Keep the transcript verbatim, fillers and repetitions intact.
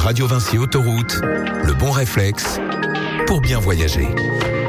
Radio Vinci Autoroute, le bon réflexe pour bien voyager.